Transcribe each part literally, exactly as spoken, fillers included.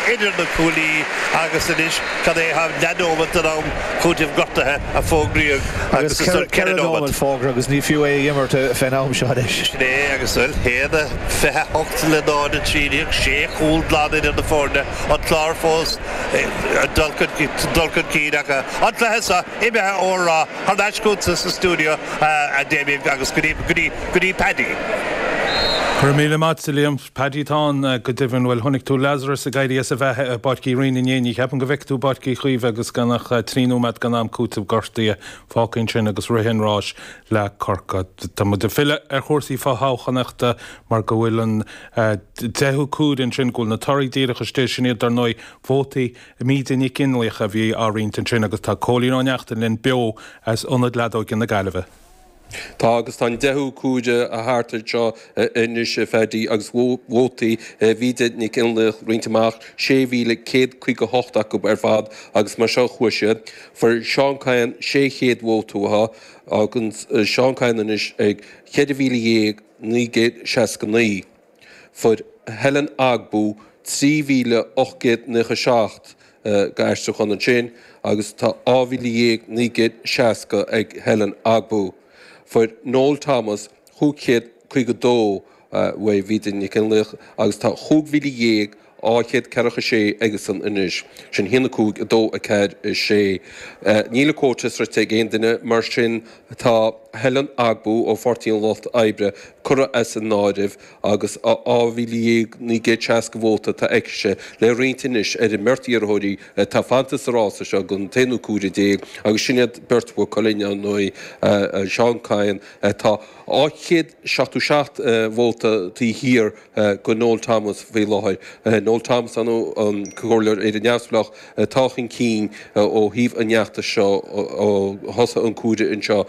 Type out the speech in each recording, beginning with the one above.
idir na cúlaí agus inis cad é ha leanómad am chuidimh gortathe a fógraíoh agus ceanómad fógra agus ní fiú é immarte fenám seo is. Né agus bhfuil héad fethe ocht le náid a trídíoh sé chúl bládaid in na fórne an chlár fós dulcad cídacha an lehesa imethe órá an eiscúta sa stúdio a déimh agus goní Paddy. Cur míle mat Liam Paddy Tán go dibhann bhfuil tháinig tú Lazarus a gaiirí a bheith a bodcí rion in dhéanaí ceapan go bheic tú bodcí chuomh agus gannach tríúmad gan am cútamh gortaí fácainn sin agus rihanrás le corca. Tá mu de fiile ar chóirsaí fáthchanachta mar go bhfuil an deithú cúd in sin gúil na toirí díreach stéisiúniad ar nói bhótaí mídaní cinlaach a bhí áíonn sin agus tá cólíráneachta linn beo as ionad ledóg in na Gaillimhe. Tá agus tá dethú cúide a háartar seo inis fedí agus bhótaí bhíidir ní cinlach riontamach sé bhíle céad chuig go hochtach go ar fad agus mar seo chuise for seáncáin sé chéad bhótútha agus seáncáin inis ag chéad bhíle dhéag ní géad seasca naí. For Helen Agbú trí bhíle ochgéad nucha seacht gaiiste chun an sin agus tá ábhíle dhéag ní géad seasca ag Helen Agbú. For Noel Thomas, chúchéad chuig go dó bhfuil bhíidir ní cinlach agus tá chúghmhíle dhéag áchéad ceacha sé agus an inis. Sin hína cúg dó a cead sé. Níle cótas ra te géon duine mar sin tá Helen Agbú ó fortíon Locht Ibre cura as an náidimh agus ábhíle dhéag ní géad seasca bhóta tá eicse le riontais ar i mbeirtaí arthirí tá fantas rása seo gon taonú cúra déag agus sinad beirtú cholinne an nó seáncáin tá áchéad seachtú seacht bhóta tí hir go Noel Thomas bhí láthir. Noel Thomas an cóirleir ar an neamsplach táchan cín ó híomh an neachta seo ó thosa an cúra in seo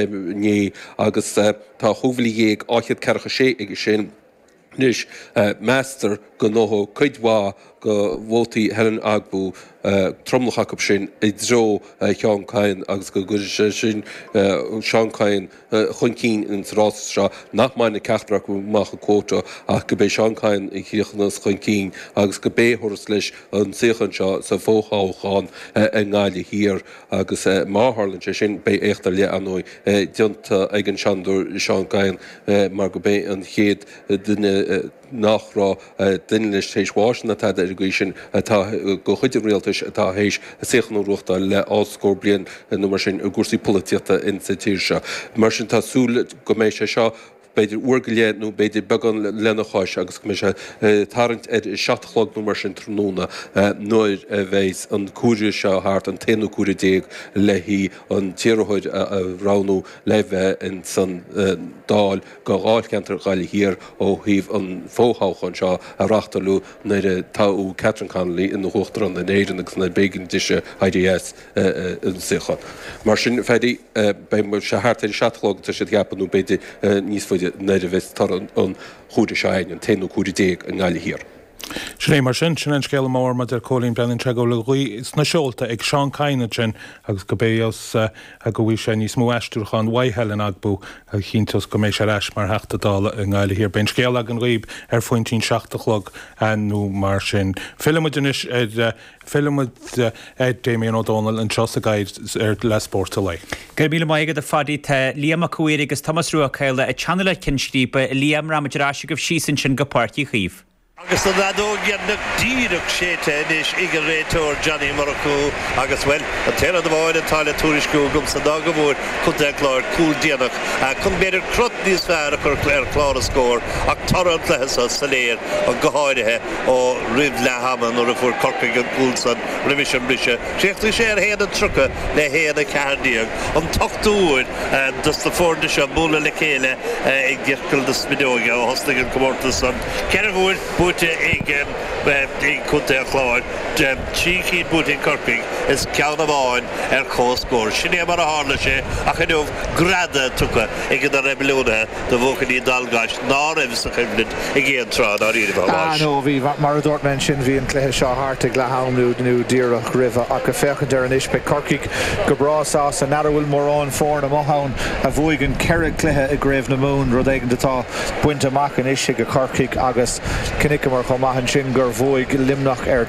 ní agus tá chúbhlaí dhéag áchéad ceacha sé ag sin níos meastar go nóthó chuidhá go bhótaí Helen Agbú tromlacha sin i dro seáncáin agus go gur sin seáncáin chun cín in rás seo nach mai na ceachtarach go macha cóta ach go bé seáncáin i chiaachnas chun cín agus go béthirs leis an siochan seo sa fóthááin an gáile hir agus máthlann sé sin bé éachtar le anóid dionanta ag an seanúir seáncáin mar go bé an chéad duine nachrá duine leis tééis bháisina tá ar go sin go chuidir réaltais atá hééis séchanú ruachta le áscór blian nó mar sin a gúsaí políteachta in sa tíir se. Mar sin tásúla go mééis sé seo beidir uorgaléad nó beidir began lenacháis agus go se tarint ar seaachlog nó mar sin tróna nóir bhééis an cuaire seo háart an téanú cuaire déag le hí an tíirethid ránú le bheith in san dáil go gáilceantar gáile hir ó híomh an fóthchan seo a reachtalú nuair táú Catherine Connolly in na hochtar an na éidir agus na bégan diise I D S in sicha. Mar sin féidir bé mar se háart ar seaachlog tá sé gapanú beidir níos foiide neidir bheith tar an chúide seáin an téanú cúide déag an gáile hir. Sné mar sin sin an scéal mór mar ar cólín breann tre go le chuí is na seolta ag seáncáine sin agus go béos a go bhfuil sé níos mó eistúchan Wa Helen Agbú a chintas go mééis sé leis mar heachtadála an gáile hir ben scéal ag an riomh ar foiointín seachtalog anú mar sin. Filmmuidinis ar filmmuid Damien O'Donnell an Trosa Guide ar le sport lei. Gur míle maigad a fadí te Liam a cuair agus Thomas Ruachaile a channel cinstríbe Liam Ramadrashi go sísan sin go páirtí chiomh. Agus an adógiad na díireach séte inis ige réitóir Johnny Morocco agus well an téad a bháid an táile túriscú gom sa dag go bhór chun an chláir cúl déanach a chun beidir crut níos fearr a chur léir chláir a scór ach tarrant lehasa sa léir an goáidethe ó rih le haman nó a fuair corcaig an cúlsan rimis an brise. Séchtú sé ar héad an trucha le héad a cehardíag an tochtúir dus na fórne se búla le chéile ag ggircail de smidóga ó hostaigh an comórtas an ceirhúir búte ag ag chunta a chláir trí cín búte in corcaig is ceann bháin ar chóscór. Sinné mar a hála sé a chuineh grada tucha ag an rebelúna do bhóchaní dalgáis ná raibh sa chuimlid ag géon trád á riad bháis. nó bhí mar a dúirt men sin bhí an cléthe seo háart ag lehamnú nó díreach ribh ach go féchan ar an ispe corcaig go brásá san nara bhfuil mórrán fór na mothán a bhuaig an ceirg cléthe i gréibh na mún rud éigen detá buinte amach an isise go corcaig agus cinnic mar chomaitheann sin gur bhuaig limnach ar